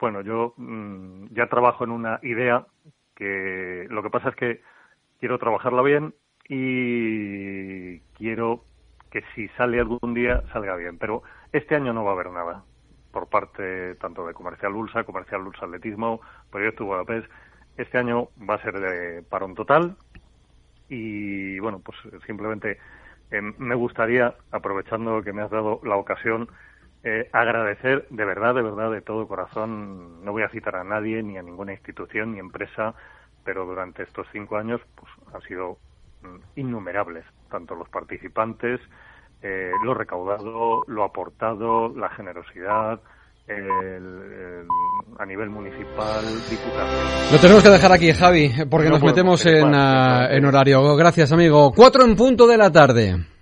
Bueno, yo ya trabajo en una idea que lo que pasa es que quiero trabajarla bien y quiero que si sale algún día salga bien, pero este año no va a haber nada por parte tanto de Comercial Bulsa Atletismo, Proyecto Budapest. Este año va a ser de parón total y bueno, pues simplemente me gustaría, aprovechando que me has dado la ocasión, agradecer de verdad, de todo corazón, no voy a citar a nadie, ni a ninguna institución, ni empresa, pero durante estos 5 años pues han sido innumerables, tanto los participantes, lo recaudado, lo aportado, la generosidad, a nivel municipal, diputación. Lo tenemos que dejar aquí, Javi, porque nos metemos en horario. Gracias, amigo. 4 en punto de la tarde.